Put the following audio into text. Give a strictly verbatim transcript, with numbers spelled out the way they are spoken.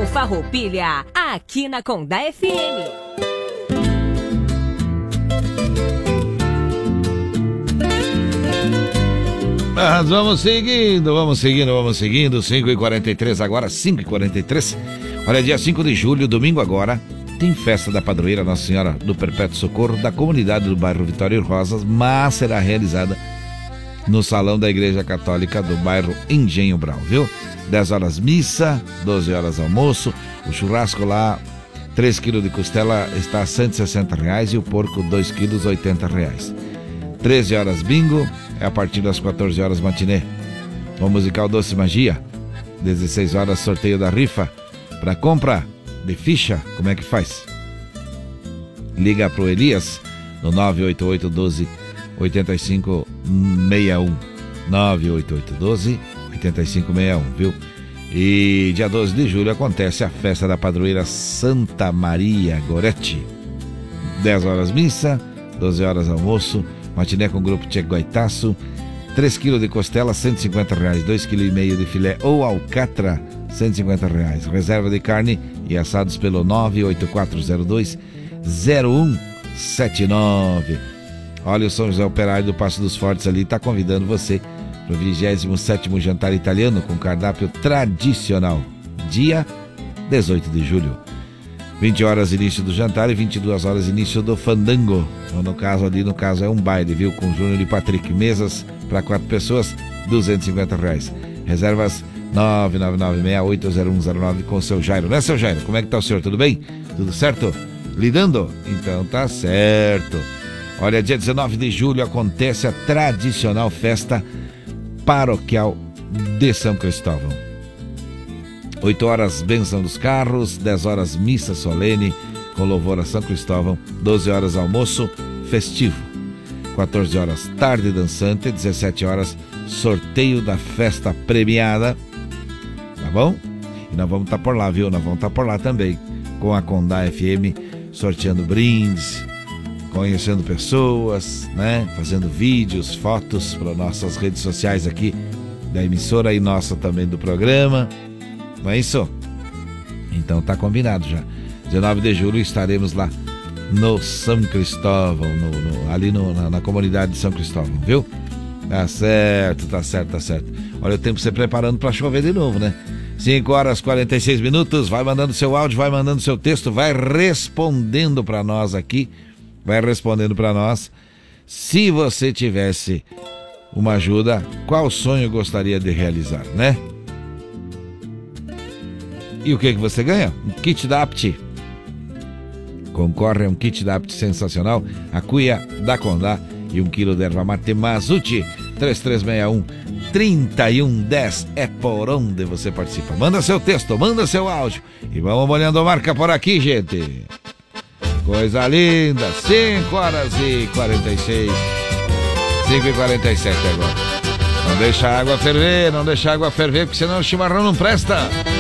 Farroupilha, aqui na Condá F M. Mas vamos seguindo, vamos seguindo, vamos seguindo. cinco e quarenta e três agora, cinco e quarenta e três. Olha, dia cinco de julho, domingo agora, tem festa da padroeira Nossa Senhora do Perpétuo Socorro da comunidade do bairro Vitória e Rosas, mas será realizada no salão da Igreja Católica do bairro Engenho Brau, viu? dez horas missa, doze horas almoço. O churrasco lá, três quilos de costela está a cento e sessenta reais e o porco dois quilos, oitenta reais. treze horas bingo, é a partir das quatorze horas matinê. O musical Doce Magia, dezesseis horas sorteio da rifa. Para compra de ficha, como é que faz? Liga pro Elias no nove oito oito um dois oito cinco seis um. nove oito oito um dois oito cinco seis um, viu? E dia doze de julho acontece a festa da padroeira Santa Maria Goretti. dez horas missa, doze horas almoço, matiné com o grupo Tcheco Goitaço, três quilos de costela, cento e cinquenta reais, dois quilos e meio de filé ou alcatra, cento e cinquenta reais. Reserva de carne e assados pelo nove oito quatro zero dois zero um sete nove. Olha, o São José Operário do Passo dos Fortes ali está convidando você para o vigésimo sétimo jantar italiano com cardápio tradicional, dia dezoito de julho. vinte horas início do jantar e vinte e duas horas início do fandango. Então, no caso ali, no caso é um baile, viu? Com Júnior e Patrick. Mesas para quatro pessoas, duzentos e cinquenta reais. Reservas nove nove nove seis oito zero um zero nove com o seu Jairo. Né, seu Jairo? Como é que tá o senhor? Tudo bem? Tudo certo? Lidando? Então tá certo. Olha, dia dezenove de julho acontece a tradicional festa paroquial de São Cristóvão. oito horas, bênção dos carros, dez horas, missa solene com louvor a São Cristóvão, doze horas, almoço festivo, quatorze horas, tarde dançante, dezessete horas, sorteio da festa premiada, tá bom? E nós vamos estar tá por lá, viu? Nós vamos estar tá por lá também, com a Condá F M, sorteando brindes, conhecendo pessoas, né? Fazendo vídeos, fotos para nossas redes sociais aqui da emissora e nossa também do programa. Não é isso? Então tá combinado já. dezenove de julho estaremos lá no São Cristóvão, no, no, ali no, na, na comunidade de São Cristóvão, viu? Tá certo, tá certo, tá certo. Olha o tempo se preparando para chover de novo, né? cinco horas e quarenta e seis minutos. Vai mandando seu áudio, vai mandando seu texto, vai respondendo para nós aqui. Vai respondendo para nós. Se você tivesse uma ajuda, qual sonho gostaria de realizar, né? E o que que você ganha? Um kit da Apt. Concorre a um kit da Apt sensacional, a cuia da Condá e um quilo de erva mate Mazuti. Três três seis um, três um um zero é por onde você participa. Manda seu texto, manda seu áudio e vamos olhando a marca por aqui, gente. Coisa linda. cinco horas e quarenta e seis, cinco e quarenta e sete agora. Não deixa a água ferver, não deixa a água ferver, porque senão o chimarrão não presta.